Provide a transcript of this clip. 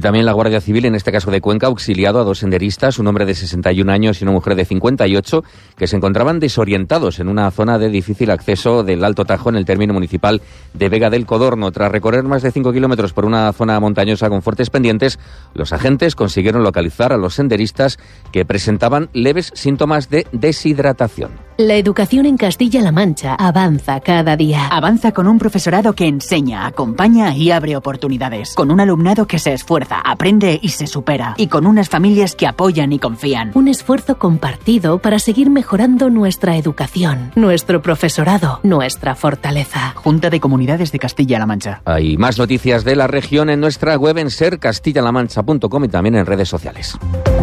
también la Guardia Civil, en este caso de Cuenca, ha auxiliado a 2 senderistas, un hombre de 61 años y una mujer de 58, que se encontraban desorientados en una zona de difícil acceso del Alto Tajo en el término municipal de Vega del Codorno. Tras recorrer más de 5 kilómetros por una zona montañosa con fuertes pendientes, los agentes consiguieron localizar a los senderistas que presentaban leves síntomas de deshidratación. La educación en Castilla-La Mancha avanza cada día. Avanza con un profesorado que enseña, acompaña y abre oportunidades. Con un alumnado que se esfuerza, aprende y se supera. Y con unas familias que apoyan y confían. Un esfuerzo compartido para seguir mejorando nuestra educación, nuestro profesorado, nuestra fortaleza. Junta de Comunidades de Castilla-La Mancha. Hay más noticias de la región en nuestra web en sercastillalamancha.com y también en redes sociales.